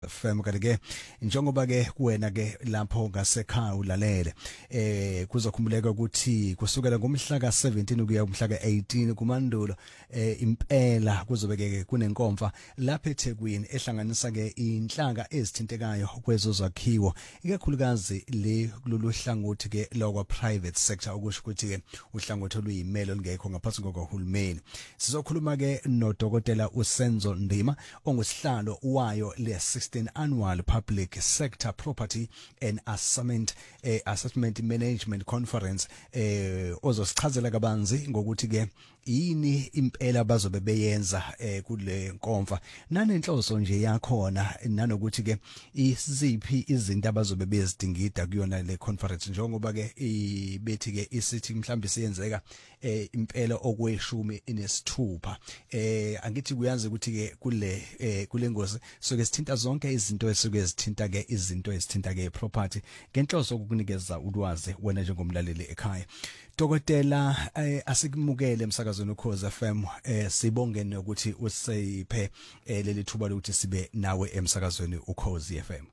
FM kanti ke njengoba ke kuwena ke lapho ngasekhaya ulalele kuzokhumbuleka ukuthi kusukela ngomhla ka17 ukuya kumhla ka18 kumandulo impela kuzobeke kunenkomfa lapha eThekwini ehlanganisa ke inhlanga ezithintekayo kwezozakhiwo ikakhulukazi le kulolu hlangothi ke lokwa private sector okusho ukuthi ke uhlangothi oluyimelo lingekho ngaphansi kokahulumeni. Sizokhuluma ke noDokotela uSenzo Ndima ongusihlalo wayo le 16 Annual Public Sector Property and Assessment Management Conference ozosichazela kabanzi ngokuthi ke yini impela bazobe beyenza kule nkonfa nanenhloso nje yakhona nanokuthi ke iziphi izinto abazobe bezidingida kuyona le conference njengoba ke bethi ke isithi mhlambe siyenzeka impela okweshumi inesithupha angithi kuyazi ukuthi ke kule ngozi soke sithinta zonke izinto esuke zithinta ke izinto ezithinta ke property ngenhloso ukukunikeza ulwazi wena njengomlaleli ekhaya. Dokotela asikumukele emsakazweni Ukhozi FM sibonge nokuthi usiphe leli thuba lokuthi sibe nawe emsakazweni Ukhozi FM.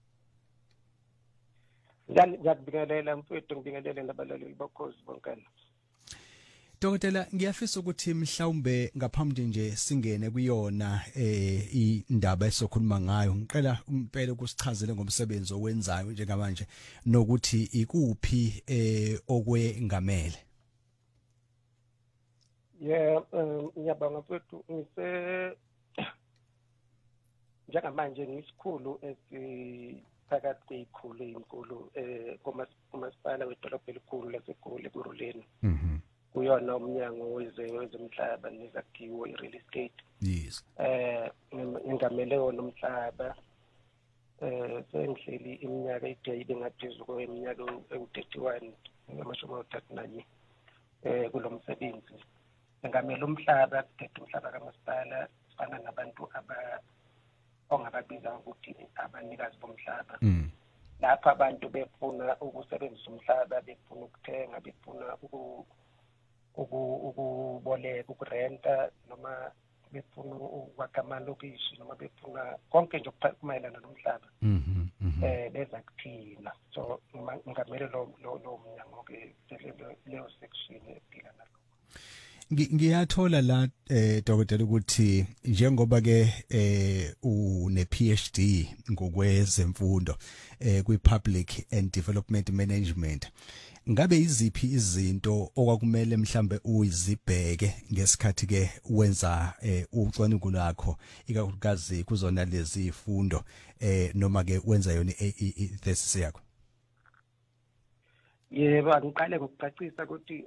Ngiyabingelela mfowethu ngibingelele nabalaleli bokhozi bonkana. Dokotela ngiyafisa ukuthi mhlawumbe ngaphambi nje singene kuyona indaba esokhuluma ngayo ngiqela impela ukusichazele ngomsebenzi owenzayo njengamanje nokuthi ikuphi okwengamele. Ngiyabonga mfowethu njengamanje ngisikhulu esiphakathi kwezikhulu ezinkulu kumasipala wedolobha elikhulu laseGoli kuRuleni. Kuyona umnyango wezomhlaba nezakhiwo i-real estate. Yes. Ngingamele wona umhlaba sengihleli iminyaka ibe ngaphezulu kweminyaka ewu-31 ngamashumi 31 kulo msebenzi. Ngingamele umhlaba kuthethe umhlaba kamasipala sifana nabantu ongababiza ukuthi abanikazi bomhlaba. Lapha abantu befuna ukusebenzisa umhlaba, befuna ukuthenga, befuna ukuboleka, ukurenta noma befuna ukwakha amalokishi noma befuna konke nje okumayelana nomhlaba. Beza kuthina. So ngingamele lo mnyango ke leyo section ephila nalo. Ngiyathola la Dokotela ukuthi njengoba ke une PhD ngokwezemfundo kwi-Public and Development Management ngabe iziphi izinto okwakumele mhlambe uyizibheke ngesikhathi ke wenza ucwaningo lakho ikakhulukazi kuzona lezi ifundo noma ke wenza yona i-thesis yakho? Yebo, ngiqale ngokucacisa ukuthi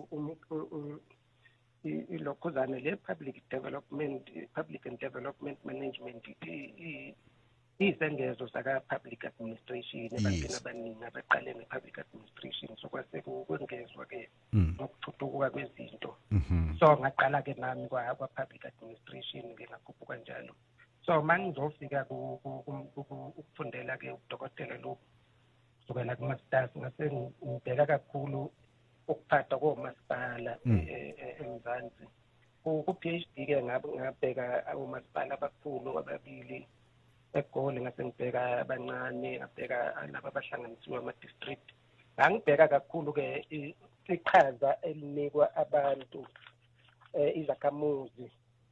ilokhuzana le public and development management izengezo saka public administration ebantwini abaningi abaqale nge-public administration sokwase kwengezwa ke nokuthuthuka kwezinto. So ngaqala ke nami kwa-public administration ngingakhuphuka kanjalo. So mangizofika ukufundela ke udokotela lo kusukela kuma-stars ngase ngibheka kakhulu ukuphatha komasipala eMzansi. Ku-PhD ke ngabheka omasipala abakhulu ababili eGoli, ngase ngibheka abancane, ngabheka laba abahlanganisiwe ama-district. Ngangibheka kakhulu ke iqhaza elinikwa abantu izakhamuzi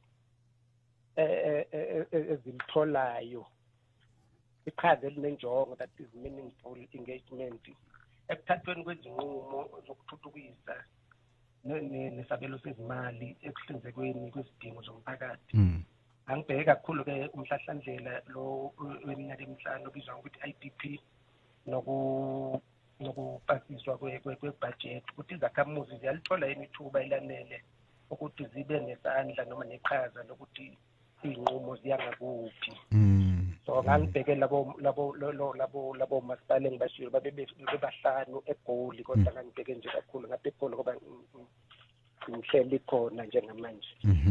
ezilitholayo, iqhaza elinenjongo, that is meaningful engagement ekuthathweni kwezinqumo zokuthuthukisa nesabelo sezimali ekuhlinzekweni kwezidingo zomphakathi. Angibheke kakhulu ke umhlahlandlela lo weminyaka emihlanu obizwa ngokuthi IDP nokupasiswa kwebudget ukuthi izakhamuzi ziyalithola imithuba elanele ukuthi zibe nesandla noma neqhaza lokuthi izinqumo ziyangakuphi. So ngangibheke labo masipala engibashiyo babebahlanu eGoli kodwa ngangibheke nje kakhulu ngapha eGoli ngoba ngihleli khona njengamanje.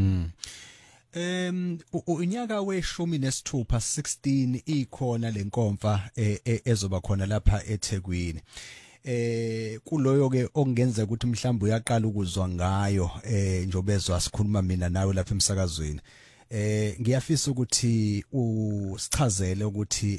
Unyaka weshumi nesithupha 16 ikhona lenkomfa ezoba khona lapha eThekwini. Kuloyo ke okungenza ukuthi mhlawumbe uyaqala ukuzwa ngayo njobezo asikhuluma mina nawe lapha emsakazweni. ngiyafisa ukuthi usichazele ukuthi